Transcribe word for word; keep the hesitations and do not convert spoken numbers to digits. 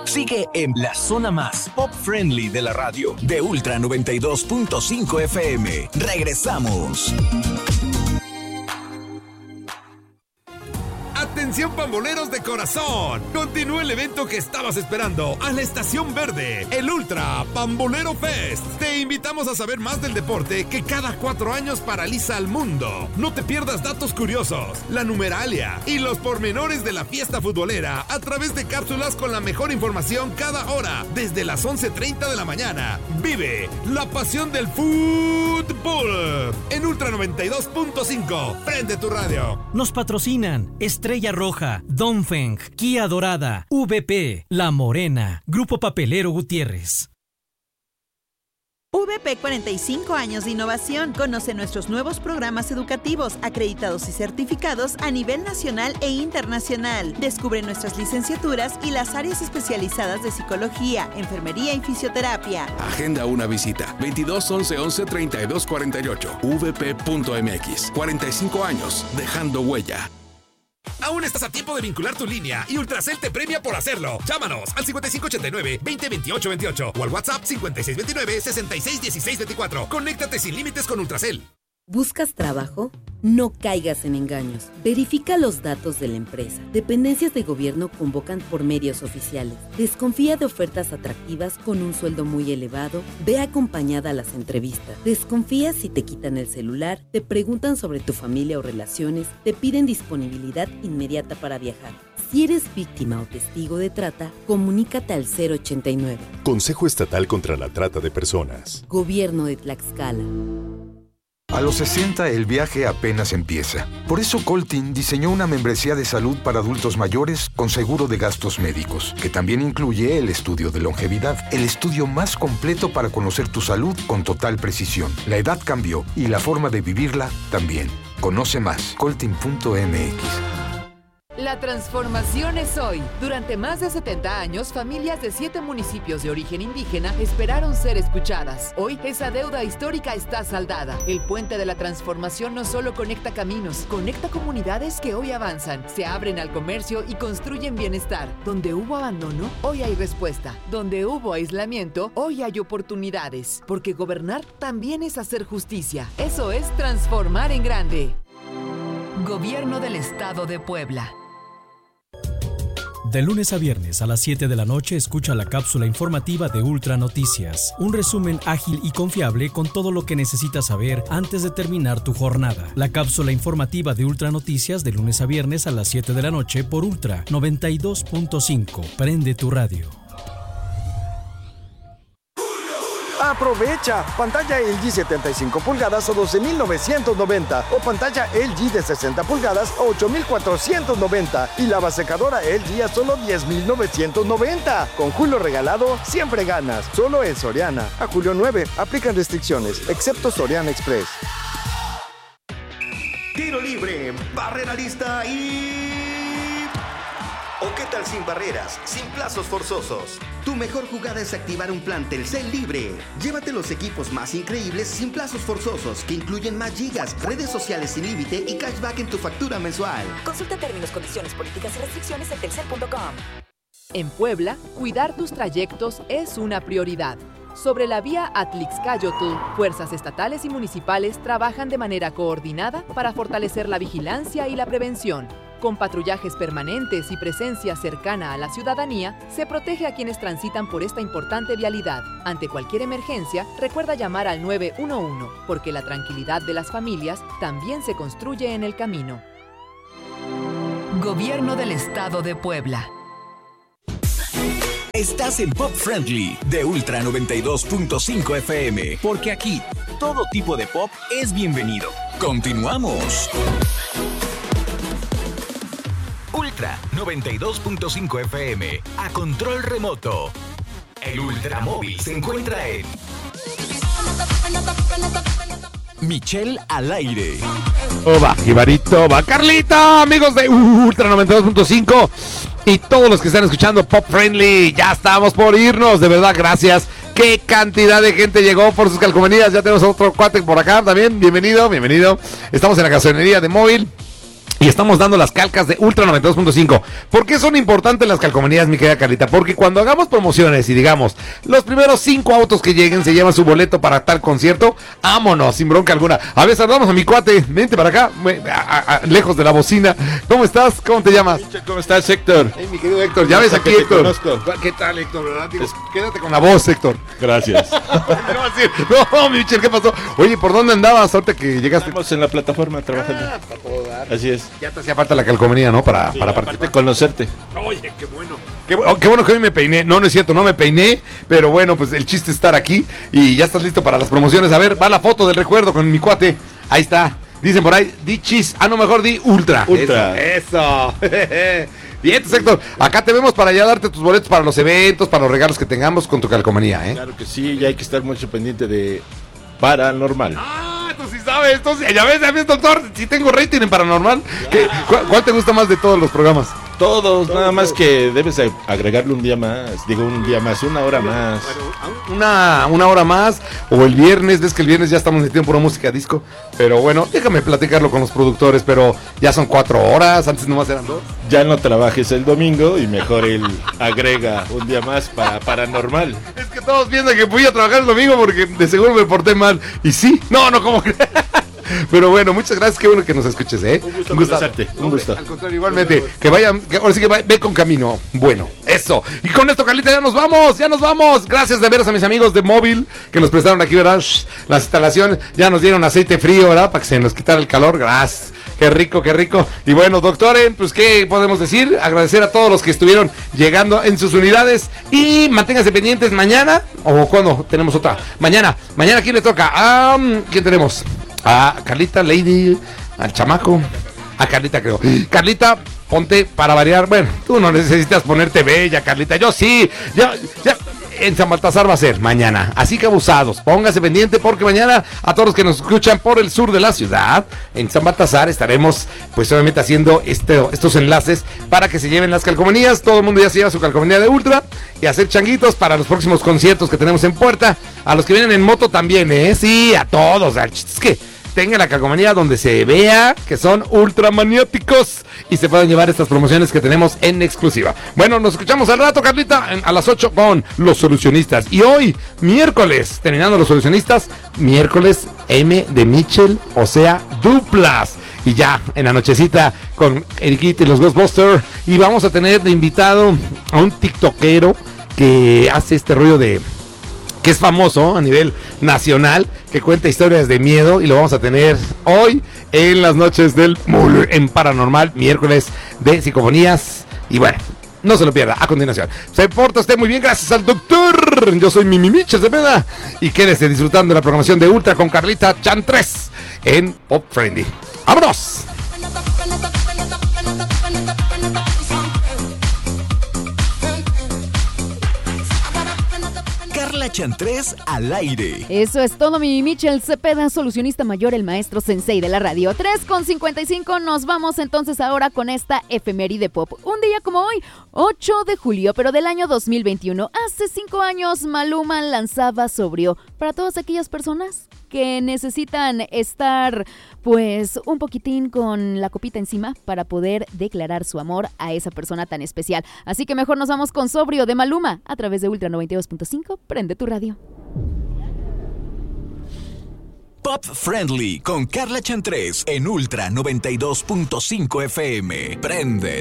Sigue en la zona más pop friendly de la radio, de Ultra noventa y dos punto cinco F M. Regresamos. Atención pamboleros de corazón, continúa el evento que estabas esperando a la Estación Verde, el Ultra Pambolero Fest. Te invitamos a saber más del deporte que cada cuatro años paraliza al mundo. No te pierdas datos curiosos, la numeralia y los pormenores de la fiesta futbolera a través de cápsulas con la mejor información cada hora, desde las once treinta de la mañana. Vive la pasión del fútbol en Ultra noventa y dos punto cinco. Prende tu radio. Nos patrocinan Estrella Roja, Dongfeng, Kia Dorada, V P, La Morena, Grupo Papelero Gutiérrez. V P cuarenta y cinco años de innovación. Conoce nuestros nuevos programas educativos, acreditados y certificados a nivel nacional e internacional. Descubre nuestras licenciaturas y las áreas especializadas de psicología, enfermería y fisioterapia. Agenda una visita. veintidós once once treinta y dos cuarenta y ocho. v p punto m x. cuarenta y cinco años, dejando huella. Aún estás a tiempo de vincular tu línea y Ultracel te premia por hacerlo. Llámanos al cincuenta y cinco ochenta y nueve, veinte veintiocho veintiocho o al WhatsApp cincuenta y seis veintinueve, sesenta y seis dieciséis veinticuatro. Conéctate sin límites con Ultracel. ¿Buscas trabajo? No caigas en engaños. Verifica los datos de la empresa. Dependencias de gobierno convocan por medios oficiales. Desconfía de ofertas atractivas con un sueldo muy elevado. Ve acompañada a las entrevistas. Desconfía si te quitan el celular, te preguntan sobre tu familia o relaciones, te piden disponibilidad inmediata para viajar. Si eres víctima o testigo de trata, comunícate al cero ochenta y nueve. Consejo Estatal contra la Trata de Personas. Gobierno de Tlaxcala. A los sesenta el viaje apenas empieza. Por eso Coltin diseñó una membresía de salud para adultos mayores con seguro de gastos médicos, que también incluye el estudio de longevidad, el estudio más completo para conocer tu salud con total precisión. La edad cambió y la forma de vivirla también. Conoce más, coltin punto m x. La transformación es hoy. Durante más de setenta años, familias de siete municipios de origen indígena esperaron ser escuchadas. Hoy, esa deuda histórica está saldada. El puente de la transformación no solo conecta caminos, conecta comunidades que hoy avanzan, se abren al comercio y construyen bienestar. Donde hubo abandono, hoy hay respuesta. Donde hubo aislamiento, hoy hay oportunidades. Porque gobernar también es hacer justicia. Eso es transformar en grande. Gobierno del Estado de Puebla. De lunes a viernes a las siete de la noche escucha la cápsula informativa de Ultra Noticias. Un resumen ágil y confiable con todo lo que necesitas saber antes de terminar tu jornada. La cápsula informativa de Ultra Noticias de lunes a viernes a las siete de la noche por Ultra noventa y dos punto cinco. Prende tu radio. Aprovecha pantalla L G setenta y cinco pulgadas a doce mil novecientos noventa o pantalla L G de sesenta pulgadas a ocho mil cuatrocientos noventa y lavasecadora L G a solo diez mil novecientos noventa. Con Julio regalado siempre ganas. Solo en Soriana. A julio nueve aplican restricciones, excepto Soriana Express. Tiro libre, barrera lista y... ¿O qué tal sin barreras, sin plazos forzosos? Tu mejor jugada es activar un plan Telcel libre. Llévate los equipos más increíbles sin plazos forzosos, que incluyen más gigas, redes sociales sin límite y cashback en tu factura mensual. Consulta términos, condiciones, políticas y restricciones en telcel punto com. En Puebla, cuidar tus trayectos es una prioridad. Sobre la vía Atlixcáyotl, fuerzas estatales y municipales trabajan de manera coordinada para fortalecer la vigilancia y la prevención. Con patrullajes permanentes y presencia cercana a la ciudadanía, se protege a quienes transitan por esta importante vialidad. Ante cualquier emergencia, recuerda llamar al nueve uno uno, porque la tranquilidad de las familias también se construye en el camino. Gobierno del Estado de Puebla. Estás en Pop Friendly de Ultra noventa y dos punto cinco F M, porque aquí todo tipo de pop es bienvenido. Continuamos. Ultra noventa y dos punto cinco F M, a control remoto. El Ultramóvil se encuentra en Michelle al aire. Va, Jibarito, va, Carlita, amigos de Ultra noventa y dos punto cinco y todos los que están escuchando Pop Friendly, ya estamos por irnos, de verdad, gracias. Qué cantidad de gente llegó por sus calcomanías. Ya tenemos otro cuate por acá también, bienvenido, bienvenido. Estamos en la gasolinería de Móvil. Y estamos dando las calcas de Ultra noventa y dos punto cinco. ¿Por qué son importantes las calcomanías, mi querida Carlita? Porque cuando hagamos promociones y digamos, los primeros cinco autos que lleguen se llevan su boleto para tal concierto, vámonos, sin bronca alguna. A ver, saludamos a mi cuate, vente para acá, a, a, a, lejos de la bocina. ¿Cómo estás? ¿Cómo te llamas? ¿Cómo estás, Héctor? Hey, mi querido Héctor, ya ves aquí, Héctor. ¿Qué tal, Héctor? ¿Verdad? Digo, quédate con la voz, Héctor. Gracias. No, mi Michel, ¿qué pasó? Oye, ¿por dónde andabas ahorita que llegaste? Estamos en la plataforma trabajando. Ah, para todo dar. Así es. Ya te hacía falta la calcomanía, ¿no? Para, sí, para participar. Conocerte. Oye, qué bueno. Qué, oh, qué bueno que hoy me peiné. No, no es cierto, no me peiné. Pero bueno, pues el chiste es estar aquí. Y ya estás listo para las promociones. A ver, va la foto del recuerdo con mi cuate. Ahí está. Dicen por ahí, di chis. Ah, no, mejor di ultra. Ultra. Eso. eso. Bien, Héctor. Acá te vemos para ya darte tus boletos para los eventos, para los regalos que tengamos con tu calcomanía, ¿eh? Claro que sí, ya hay que estar mucho pendiente de Paranormal. Ah, tú sí sabes, entonces, ya ves, ya ves, doctor, si tengo rating en Paranormal. ¿Qué, cuál, ¿Cuál te gusta más de todos los programas? Todos, todos nada más todos. Que debes agregarle un día más, digo un día más, una hora más. Una, una hora más, o el viernes, ves que el viernes ya estamos metiendo pura música disco, pero bueno, déjame platicarlo con los productores, pero ya son cuatro horas, antes nomás eran dos. Ya no trabajes el domingo y mejor él agrega un día más para Paranormal. Es que todos piensan que fui a trabajar el domingo porque de seguro me porté mal, y sí, no, no, como que... Pero bueno, muchas gracias, qué bueno que nos escuches, ¿eh? Un gusto, un gusto. Un gusto. Al contrario, igualmente, que vayan, que ahora sí que va, ve con camino. Bueno, eso. Y con esto, Carlita, ya nos vamos, ya nos vamos. Gracias de veras a mis amigos de Móvil que nos prestaron aquí, ¿verdad? Shh, las instalaciones, ya nos dieron aceite frío, ¿verdad? Para que se nos quitara el calor. Gracias. Qué rico, qué rico. Y bueno, doctores, pues qué podemos decir, agradecer a todos los que estuvieron llegando en sus unidades y manténganse pendientes mañana, o cuando tenemos otra. Mañana, mañana ¿quién le toca? Ah, ¿quién tenemos? A Carlita, Lady, al chamaco, a Carlita creo. Carlita, ponte para variar. Bueno, tú no necesitas ponerte bella, Carlita. Yo sí, ya, ya. En San Baltasar va a ser mañana, así que abusados, póngase pendiente porque mañana a todos los que nos escuchan por el sur de la ciudad, en San Baltasar estaremos pues obviamente haciendo este, estos enlaces para que se lleven las calcomanías. Todo el mundo ya se lleva su calcomanía de Ultra y hacer changuitos para los próximos conciertos que tenemos en puerta. A los que vienen en moto también, ¿eh? Sí, a todos. El chiste es que tengan la calcomanía donde se vea que son ultramaniáticos y se pueden llevar estas promociones que tenemos en exclusiva. Bueno, nos escuchamos al rato, Carlita, a las ocho con Los Solucionistas. Y hoy, miércoles, terminando Los Solucionistas, miércoles M de Michel, o sea, duplas. Y ya, en la nochecita con Eriquita y los Ghostbusters. Y vamos a tener de invitado a un tiktokero que hace este rollo de... que es famoso a nivel nacional, que cuenta historias de miedo y lo vamos a tener hoy en las noches del Mul en Paranormal, miércoles de psicofonías. Y bueno, no se lo pierda a continuación. Se porta usted muy bien, gracias al doctor. Yo soy Mimi Michel Cepeda y quédese disfrutando de la programación de Ultra con Carlita Chantres en Pop Friendly. ¡Vámonos! Carla Chantres al aire. Eso es todo, mi Michel Cepeda, solucionista mayor, el maestro sensei de la radio. tres con cincuenta y cinco, nos vamos entonces ahora con esta efeméride pop. Un día como hoy, ocho de julio, pero del año dos mil veintiuno. Hace cinco años, Maluma lanzaba Sobrio para todas aquellas personas que necesitan estar, pues, un poquitín con la copita encima para poder declarar su amor a esa persona tan especial. Así que mejor nos vamos con Sobrio de Maluma a través de Ultra noventa y dos punto cinco. Prende tu radio. Pop Friendly con Carla Chantres en Ultra noventa y dos punto cinco F M. Prende